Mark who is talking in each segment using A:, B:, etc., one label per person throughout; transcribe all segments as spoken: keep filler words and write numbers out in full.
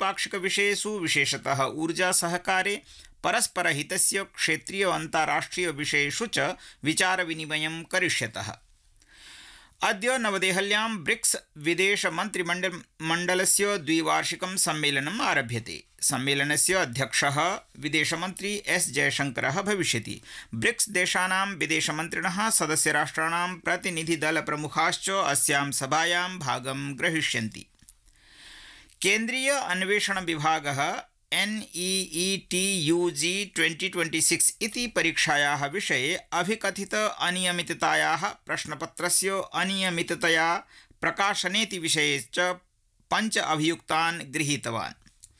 A: द्वैपाक्षिकविषयेषु विशेषतः ऊर्जा सहकारे परस्परहितस्य क्षेत्रीय अन्ताराष्ट्रिय विषयेषु च विचारविनिमयं करिष्यतः। अद्य नवदेहल्यां ब्रिक्स विदेश मंत्रिमंडल मंडलस्य द्विवार्षिकं सम्मेलनम् आरभ्यते। सम्मेलनस्य अध्यक्षः विदेशमन्त्री एस जयशंकरः भविष्यति। ब्रिक्स देशानां विदेशमन्त्रिणः सदस्यराष्ट्राणां प्रतिनिधिदलप्रमुखाश्च अस्यां सभायां भागं ग्रहीष्यन्ति। केन्द्रीय अन्वेषण विभागः N E E T U G twenty twenty six इति परीक्षायाः विषये अभिकथित अनियमिततायाः प्रश्नपत्रस्य अनियमिततया प्रकाशनेति विषये च पञ्च अभियुक्तान् गृहीतवान्।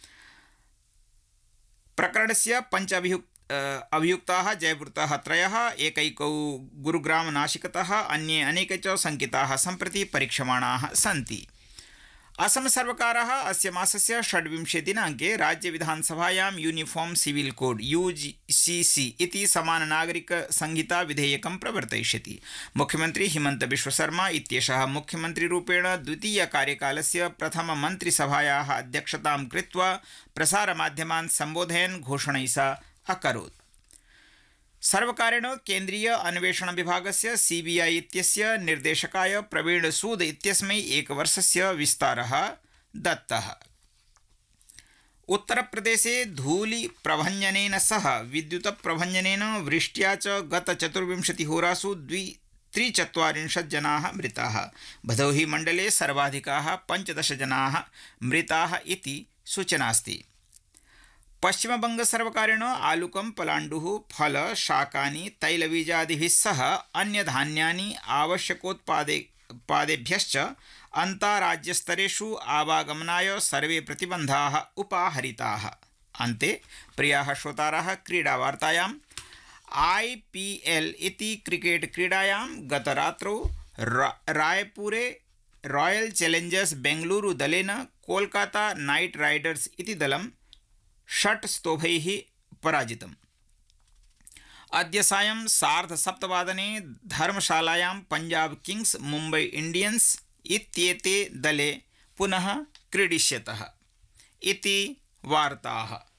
A: प्रकरणस्य पञ्च अभियुक्त अभियुक्ताः जयपुरतः त्रयः, एकैकौ गुरुग्राम नाशिकतः, अन्ये अनेके च शङ्किताः सम्प्रति परीक्षमाणाः सन्ति। असम सर्वकारः अस्य मासस्य षड्विंशे दिनाङ्के राज्य विधानसभायां uniform civil code you see C इति समान नागरिक संहिता विधेयकं प्रवर्तयिष्यति। मुख्यमंत्री हिमंत बिश्व शर्मा इत्येषः मुख्यमंत्रीरूपेण द्वितीय कार्यकालस्य प्रथम मन्त्रिसभायाः अध्यक्षतां कृत्वा प्रसारमाध्यमान् सम्बोधयन् घोषणा सा अकरोत्। सर्वकारेण केन्द्रीय अन्वेषण विभागस्य सीबीआई इत्यस्य निर्देशकाय प्रवीण सूद इत्यस्मै एकवर्षस्य विस्तारः दत्तः। उत्तरप्रदेशे धूलिप्रभञ्जनेन सह विद्युतप्रभञ्जनेन वृष्ट्या च गत चतुर्विंशतिहोरासु द्वि त्रिचत्वारिंशत् जनाः मृताः। भदोही मण्डले सर्वाधिकाः पञ्चदश जनाः मृताः इति सूचनास्ति। पश्चिमबंग सर्वकारेण आलुकं, पलाण्डुः, फल, शाकानि, तैलबीजादिभिः सह अन्यधान्यानि आवश्यकोत्पादेभ्यश्च अन्ताराज्यस्तरेषु आवागमनाय सर्वे प्रतिबन्धाः उपाहरिताः। अन्ते प्रियाः श्रोताराः, क्रीडावार्तायाम् आई पी एल इति क्रिकेट क्रीडायां गतरात्रौ रा रायपुरे रॉयल चैलेंजर्स बेंगलुरु दलेन कोलकाता नाइट राइडर्स इति दलं षट् स्तोभैः पराजितम्। अद्य सायं सार्धसप्तवादने धर्मशालायां पंजाब किंग्स मुम्बै इंडियंस इत्येते दले पुनः क्रीडिष्यतः इति वार्ताः।